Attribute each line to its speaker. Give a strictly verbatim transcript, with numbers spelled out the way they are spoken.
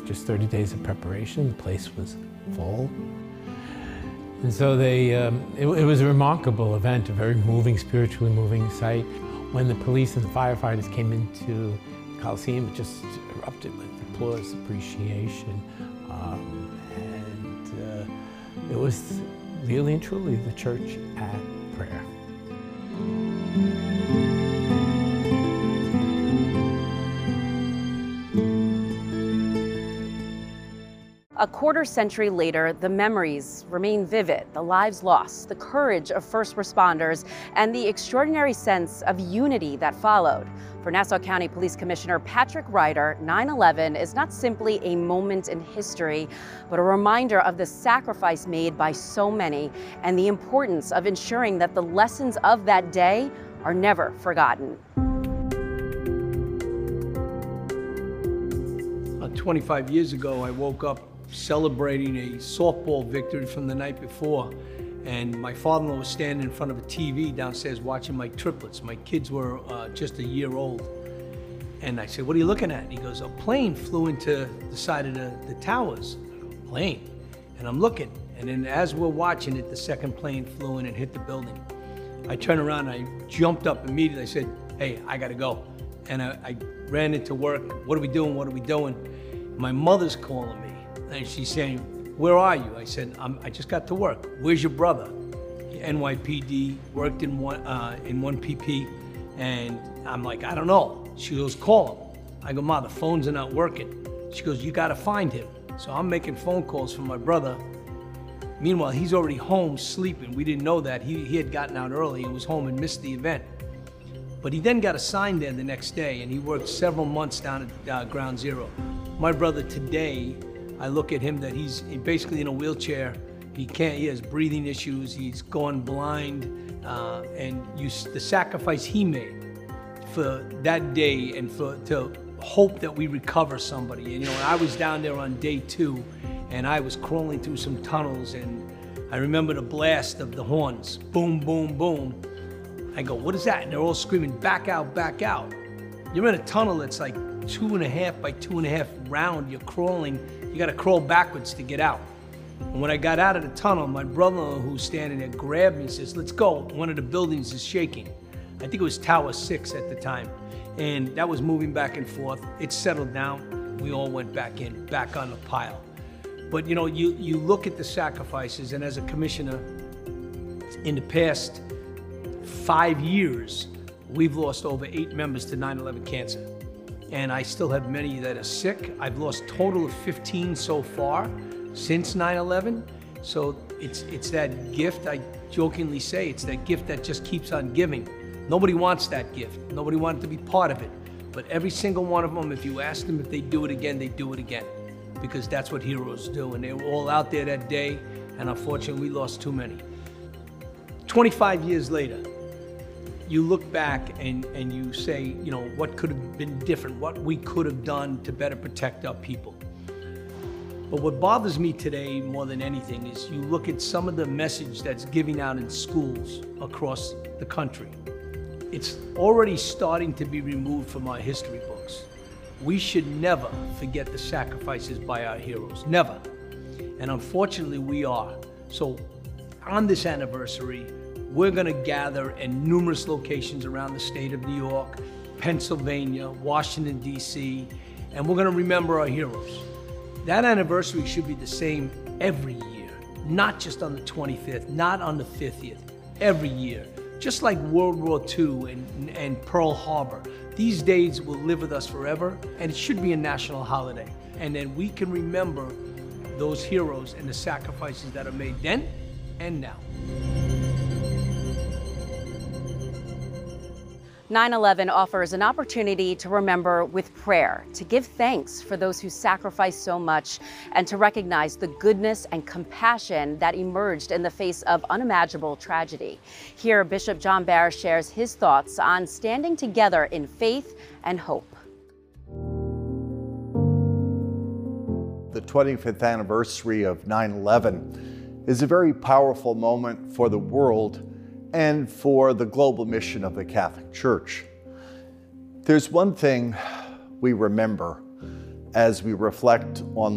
Speaker 1: just thirty days of preparation, the place was full. And so they, um, it, it was a remarkable event, a very moving, spiritually moving sight. When the police and the firefighters came into the Coliseum, it just erupted with applause, appreciation. Um, and uh, it was really and truly the church at prayer.
Speaker 2: A quarter century later, the memories remain vivid, the lives lost, the courage of first responders, and the extraordinary sense of unity that followed. For Nassau County Police Commissioner Patrick Ryder, nine eleven is not simply a moment in history, but a reminder of the sacrifice made by so many and the importance of ensuring that the lessons of that day are never forgotten.
Speaker 3: About twenty-five years ago, I woke up celebrating a softball victory from the night before, and my father-in-law was standing in front of a T V downstairs watching my triplets. My kids were uh, just a year old. And I said, "What are you looking at?" And he goes, "A plane flew into the side of the, the towers." I go, "Plane?" And I'm looking, and then as we're watching it, the second plane flew in and hit the building. I turned around, and I jumped up immediately. I said, "Hey, I gotta go." And I, I ran into work. "What are we doing? What are we doing?" My mother's calling me. And she's saying, "Where are you?" I said, I'm, I just got to work. "Where's your brother?" N Y P D, worked in one, uh, in one P P. And I'm like, "I don't know." She goes, "Call him." I go, "Ma, the phones are not working." She goes, "You gotta find him." So I'm making phone calls for my brother. Meanwhile, he's already home sleeping. We didn't know that. He, he had gotten out early and was home and missed the event. But he then got assigned there the next day, and he worked several months down at uh, Ground Zero. My brother today, I look at him that he's basically in a wheelchair. He can't, he has breathing issues, he's gone blind, uh, and you, the sacrifice he made for that day and for to hope that we recover somebody. And, you know, I was down there on day two, and I was crawling through some tunnels, and I remember the blast of the horns, boom, boom, boom. I go, "What is that?" And they're all screaming, "Back out, back out." You're in a tunnel that's like two and a half by two and a half round. You're crawling. You got to crawl backwards to get out. And when I got out of the tunnel, my brother-in-law, who's standing there, grabbed me and says, "Let's go." One of the buildings is shaking. I think it was Tower Six at the time, and that was moving back and forth. It settled down. We all went back in, back on the pile. But you know, you you look at the sacrifices, and as a commissioner, in the past five years, we've lost over eight members to nine eleven cancer. And I still have many that are sick. I've lost a total of fifteen so far since nine eleven. So it's, it's that gift, I jokingly say, it's that gift that just keeps on giving. Nobody wants that gift. Nobody wanted to be part of it. But every single one of them, if you ask them if they do it again, they do it again. Because that's what heroes do. And they were all out there that day, and unfortunately we lost too many. twenty-five years later, you look back and, and you say, you know, what could have been different, what we could have done to better protect our people. But what bothers me today more than anything is you look at some of the message that's giving out in schools across the country. It's already starting to be removed from our history books. We should never forget the sacrifices by our heroes, never. And unfortunately we are. So on this anniversary, we're gonna gather in numerous locations around the state of New York, Pennsylvania, Washington, D C, and we're gonna remember our heroes. That anniversary should be the same every year, not just on the twenty-fifth, not on the fiftieth, every year. Just like World War Two and, and Pearl Harbor. These days will live with us forever, and it should be a national holiday. And then we can remember those heroes and the sacrifices that are made then and now.
Speaker 2: nine eleven offers an opportunity to remember with prayer, to give thanks for those who sacrificed so much, and to recognize the goodness and compassion that emerged in the face of unimaginable tragedy. Here, Bishop John Barr shares his thoughts on standing together in faith and hope.
Speaker 4: The twenty-fifth anniversary of nine eleven is a very powerful moment for the world and for the global mission of the Catholic Church. There's one thing we remember as we reflect on